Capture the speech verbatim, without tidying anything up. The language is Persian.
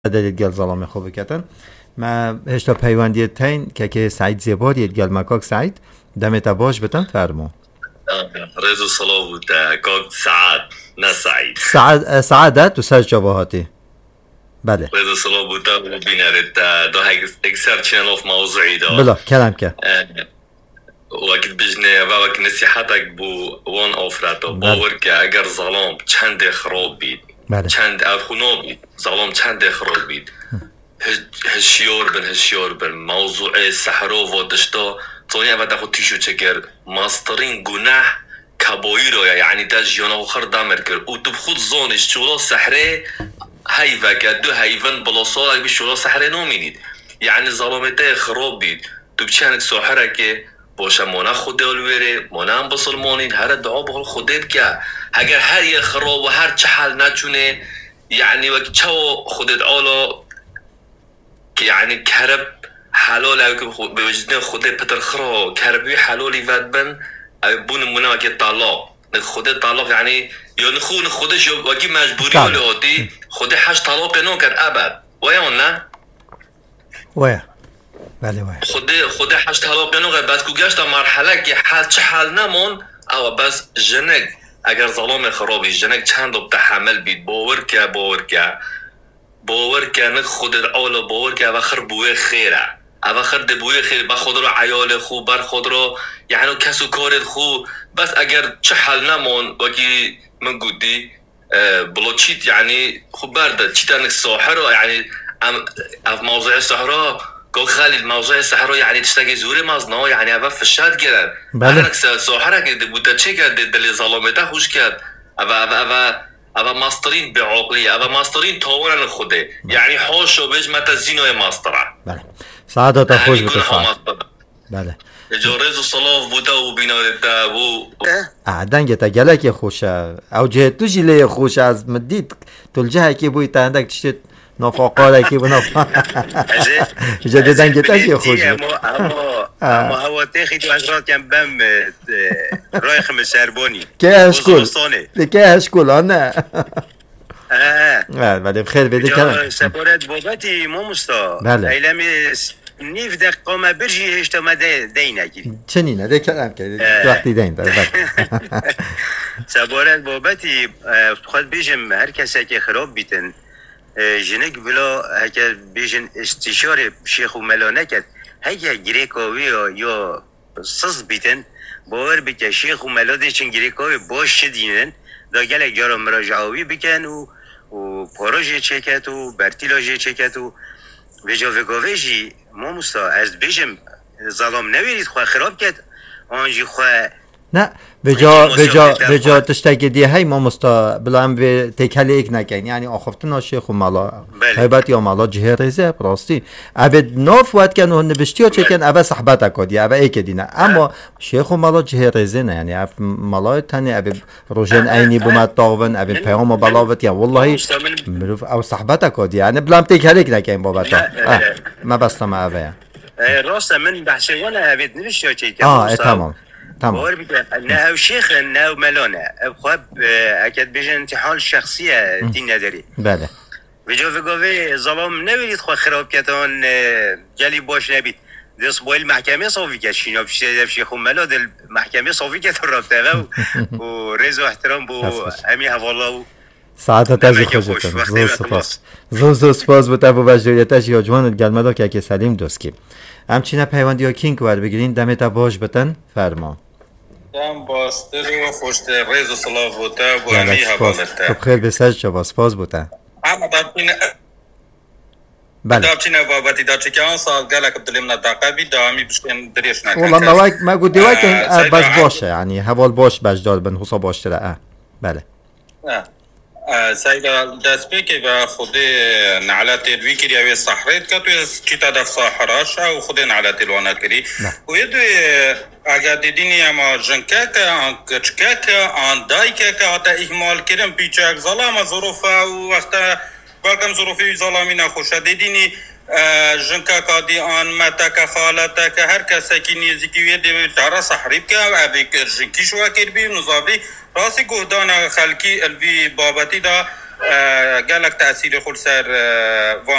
دارید گل زلامه خوب کردن. ما هشتا پیوندی تین که که سعید زیباریت گل مکاک سعید دمت باش بتن فرمو. رضا صلاح بود کاک سعد نه سعید. سعد سعادت و سعد جواهاتی. بله. رضا صلاح بود و بینرد دا اکثر چنل موضوعی دا. بله کلام که. وقت بجنه و وقت نصیحتک بو وان آفرد باور که اگر ظلام چند خراب بید. بله. چند افخونو بید ظلام چند خراب بید. هشیار بن هشیار بن موضوع سحرو و دشتا تونی اوه دخو تیشو چکر ماسترین گناه کبایی رو یعنی تا جیانا و خر دامر کرد و تو بخود زانش چولا سحره هیوه که دو هیون بلا سالک بی چولا سحره نامینید یعنی ظلامته خراب بید تو بچانک سحره که باشه مانه خود الویره مانه هم بسلمانید هر دعا بخل خودت که اگر هر یک خراب و هر چه حل نچونه یعنی وقت چه خودت آلا که یعنی کرب حلال او که به وجدان خودت پتر خرا کربی حلالی ود بن او بون منو که طلاق خودت طلاق یعنی یا نخون خودش وقتی مجبوری ولی آتی خودت هشت طلاق نو کرد ابد ویا نه ویا بله ویا خود خود هشت طلاق نو کرد بس کو گشت مرحله که حل چه حل نمون او بس جنگ اگر ظلام خرابی جنگ چند تا تحمل بید باور که باور که باور کنه خودت آلا باور که آخر بوی خیره آخر دبوی خیر با خود رو عیال خوب بر خود رو یعنی کسو کارت خوب بس اگر چه حل نمون وکی من گودی بلوچیت یعنی خوب برده چی تنک ساحر رو یعنی اف موضوع سحرا گو خالد موضوع سحرا یعنی تشتاقی زوری مازنا یعنی اول فشاد گرد اگر ساحره که بوده چه کرد دل ظلامته خوش کرد اول اول اول ماسترین به عقلیه اول ماسترین تاورن خوده یعنی حاش و بهش مت زینو ماستره بله سعادت خوش بده سعادت بله جورز و صلاف بوده و بینارده و عدنگ تا گلک خوشه او جهت تو جیله خوش از مدید تلجه که بوی تندک تشت نفاقاله که بنا جدیدن گتا که خوش اما اما هوا تخی تو ازرات کم بم رای خم سربانی که اشکول که اشکول آنه اه بله بخیر بده کنم سپارت بابتی ما مستا بله ایلمی نیف دقیقه ما برجی هشتا ما دی نگیری چنینه ده کلم که وقتی دین داره سپارت بابتی خود بیشم هر کسی که خراب بیتن جنگ بلا اگر بیشن استشاره شیخ و ملانه کرد هیچ گریکاوی یا سز بیتن باور بکه شیخ و ملاده چن گریکاوی باش دینن دا گل اگر مراجعاوی بکن و و پاراجه چکت و برتیلاجه چکت و وجا وگاویجی ما مستا از بیشم ظلام نویرید خواه خراب کرد آنجی خواه نه بجا بجا بجا تشتاقی دی های ما مستا بلام به تکلی ایک نکن یعنی آخفتن شیخ و مالا هیبت یا مالا جهرزه براستی اوید ناف وقت کن و نبشتی ها چکن اوه صحبت اکادی اوه ایک دینه اما شیخ و مالا جهرزه نه یعنی اف مالا تنی اوه روشن اینی بومد تاون اوه پیام بلاوت یا والله مروف او صحبت اکادی یعنی بلام تکلی ایک نکن بابتا ما بستم اوه راست من بحثی وانا اوید نوشتی ها چکن آه تمام باور بکن نه شیخ نه ملانه خواب اکد بیشن انتحال شخصیه دین نداری بله وجا وگاوه ظلام نویرید خواه خراب کتان جلی باش نبید دست باید محکمه صافی کت شینا بشته شیخ و ملا دل محکمه صافی کت رابطه و رز و احترام بو همی حوالا و ساعت تازی خوشتن زو سپاس زو زو سپاس بوده بو وجدیتش یا جوانت گلمه دا که سلیم دوست کی همچینه پیوندی ها کینگ ور بگیرین دمتا باش بتن فرما دم باستر و خوشت ریز و صلاف بوده و همی حوالته خب خیلی بساج چه سپاس بوده اما دابچین بله دابچین بابتی دا چه که آن سال گلک بدلیم نداقه دا همی بشکن دریش نکنه والله ما ما گو دیوای که بس باشه یعنی حوال باش بجدار بن حسا باشتره اه بله سایدا دست که و خود نعلت الوی کری اوی صحرایت که توی چیتا دف صحراش و خود نعلت الوانا کری و یه دوی اگر دیدینی اما جنکه که آن کچکه که آن دای که که حتی احمال کرم پیچه اک ظلام ظروفه و وقتا بلکم ظروفی ظلامی نخوشه دیدینی جنکه که دی آن متا که خالتا که هر کسی که نیزی که وی دیوی داره صحریب که اوی جنکی شوه کر بی نظافی راستی گهدان خلکی الوی بابتی دا گلک تأثیر خود سر